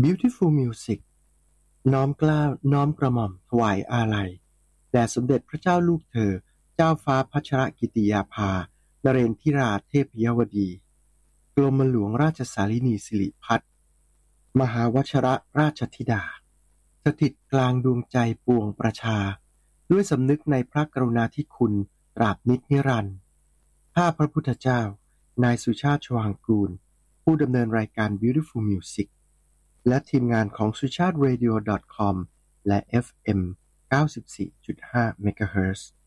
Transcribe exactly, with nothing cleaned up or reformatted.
Beautiful Music น้อมเกล้าน้อมกระหม่อมถวายอาลัยแด่สมเด็จพระเจ้าลูกเธอเจ้าฟ้าพัชรกิติยาภานเรนทิราเทพยวดีกรมหลวงราชสารินีสิริพัฒน์มหาวชรราชธิดาสถิตกลางดวงใจปวงประชาด้วยสำนึกในพระกรุณาธิคุณตราบนิจนิรันดร์ข้าพระพุทธเจ้านายสุชาติชวางกูลผู้ดำเนินรายการ Beautiful Music และทีมงานของ สุชาติเรดิโอ ดอท คอม และ เอฟ เอ็ม เก้าสิบสี่จุดห้า เมกะเฮิรตซ์